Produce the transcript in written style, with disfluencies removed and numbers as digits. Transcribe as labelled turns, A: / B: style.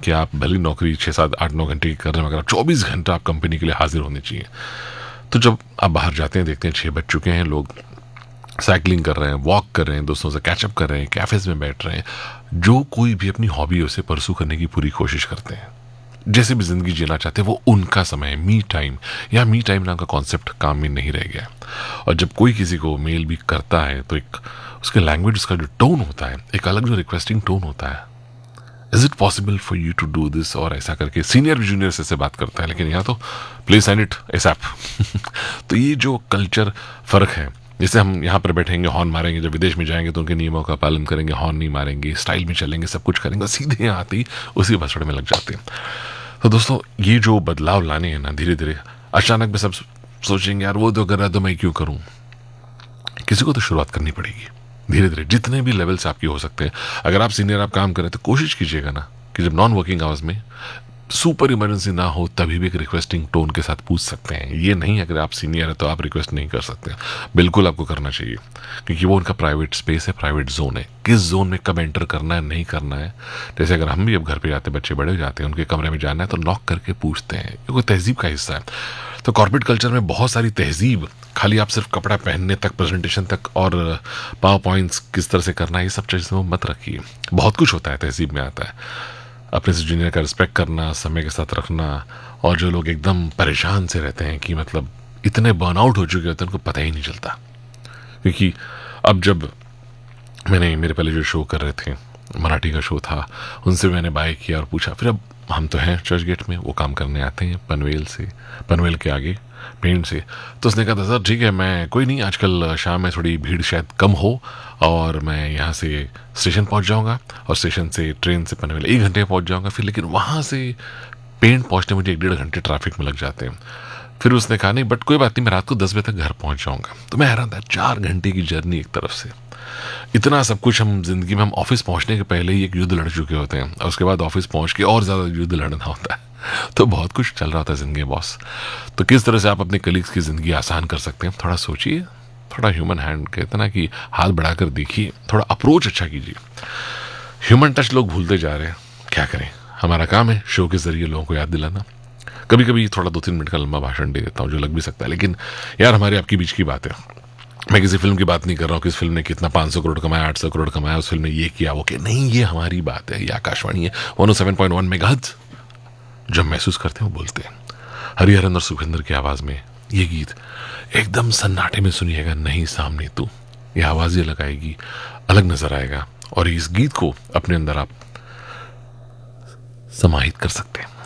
A: कि आप भली नौकरी 6 7 8 9 घंटे की कर रहे हैं, मगर आप 24 घंटा आप कंपनी के लिए हाजिर होने चाहिए। तो जब आप बाहर जाते हैं, देखते हैं 6 बज चुके हैं, लोग साइकिलिंग कर रहे हैं, वॉक कर रहे हैं, दोस्तों से कैचअप कर रहे हैं, कैफेज में बैठ रहे हैं, जो कोई भी अपनी हॉबी उसे परसू करने की पूरी कोशिश करते हैं, जैसे भी जिंदगी जीना चाहते हैं, वो उनका समय है, मी टाइम। या मी टाइम नाम का कॉन्सेप्ट काम में नहीं रह गया। और जब कोई किसी को मेल भी करता है तो एक उसके लैंग्वेज, उसका जो टोन होता है, एक अलग जो रिक्वेस्टिंग टोन होता है, is it possible for you to do this, और ऐसा करके सीनियर भी जूनियर से बात करता है। लेकिन यहाँ तो प्लीज साइन इट एसएप। तो ये जो कल्चर फर्क है, जैसे हम यहाँ पर बैठेंगे हॉर्न मारेंगे, जब विदेश में जाएंगे तो उनके नियमों का पालन करेंगे, हॉर्न नहीं मारेंगे, स्टाइल में चलेंगे, सब कुछ करेंगे, सीधे यहाँ आते ही उसी भसड़ में लग जाते हैं। तो दोस्तों, ये जो बदलाव लाने हैं ना, धीरे धीरे अचानक में सब सोचेंगे यार वो तो कर रहा है तो मैं क्यों करूं। किसी को तो शुरुआत करनी पड़ेगी धीरे धीरे, जितने भी लेवल से आपकी हो सकते हैं। अगर आप सीनियर आप काम करें तो कोशिश कीजिएगा ना कि जब नॉन वर्किंग आवर्स में सुपर इमरजेंसी ना हो तभी भी एक रिक्वेस्टिंग टोन के साथ पूछ सकते हैं। ये नहीं अगर आप सीनियर है तो आप रिक्वेस्ट नहीं कर सकते, बिल्कुल आपको करना चाहिए, क्योंकि वो उनका प्राइवेट स्पेस है, प्राइवेट जोन है। किस जोन में कब एंटर करना है, नहीं करना है। जैसे अगर हम भी अब घर पे जाते, बच्चे बड़े हो जाते हैं, उनके कमरे में जाना है तो नॉक करके पूछते हैं, क्योंकि तहजीब का हिस्सा है। तो कॉर्पोरेट कल्चर में बहुत सारी तहजीब, खाली आप सिर्फ कपड़ा पहनने तक, प्रेजेंटेशन तक और पावर पॉइंट्स किस तरह से करना है, ये सब चीज़ें में मत रखिए। बहुत कुछ होता है तहजीब में आता है। अपने से जूनियर का रिस्पेक्ट करना, समय के साथ रखना, और जो लोग एकदम परेशान से रहते हैं कि मतलब इतने बर्नआउट हो चुके होते हैं, उनको पता ही नहीं चलता। क्योंकि अब जब मैंने मेरे पहले जो शो कर रहे थे, मराठी का शो था, उनसे मैंने बाय किया और पूछा, फिर अब हम तो हैं चर्च गेट में, वो काम करने आते हैं पनवेल से, पनवेल के आगे पेंट से। तो उसने कहा था सर ठीक है, मैं कोई नहीं, आजकल शाम में थोड़ी भीड़ शायद कम हो और मैं यहाँ से स्टेशन पहुँच जाऊँगा, और स्टेशन से ट्रेन से पनवेल 1 घंटे में पहुँच जाऊँगा फिर, लेकिन वहाँ से पेंट पहुँचने मुझे 1 1.5 घंटे ट्रैफिक में लग जाते हैं। फिर उसने कहा नहीं बट कोई बात नहीं, मैं रात को 10 बजे तक घर पहुँच जाऊँगा। तो मैं हैरान था, 4 घंटे की जर्नी एक तरफ से, इतना सब कुछ हम जिंदगी में, हम ऑफिस पहुंचने के पहले ही एक युद्ध लड़ चुके होते हैं, और उसके बाद ऑफिस पहुंच के और ज्यादा युद्ध लड़ना होता है। तो बहुत कुछ चल रहा होता है जिंदगी में बॉस। तो किस तरह से आप अपने कलीग्स की जिंदगी आसान कर सकते हैं, थोड़ा सोचिए, थोड़ा ह्यूमन हैंड कहते ना कि हाथ बढ़ाकर देखिए, थोड़ा अप्रोच अच्छा कीजिए। ह्यूमन टच लोग भूलते जा रहे हैं, क्या करें, हमारा काम है शो के जरिए लोगों को याद दिलाना। कभी कभी थोड़ा 2 3 मिनट का लंबा भाषण दे देता हूँ, जो लग भी सकता है, लेकिन यार हमारे आपकी बीच की बात है। मैं किसी फिल्म की बात नहीं कर रहा हूँ, किस फिल्म ने कितना 500 करोड़ कमाया, 800 करोड़ कमाया, उस फिल्म ने ये किया वो किया, नहीं, ये हमारी बात है। ये आकाशवाणी है 107.1 मेगाहर्ट्ज़। जब महसूस करते हैं वो बोलते हैं। हरिहरन और सुखविंदर की आवाज में ये गीत एकदम सन्नाटे में सुनिएगा, नहीं सामने तू, ये आवाज ये लगाएगी, अलग नजर आएगा, और इस गीत को अपने अंदर आप समाहित कर सकते हैं।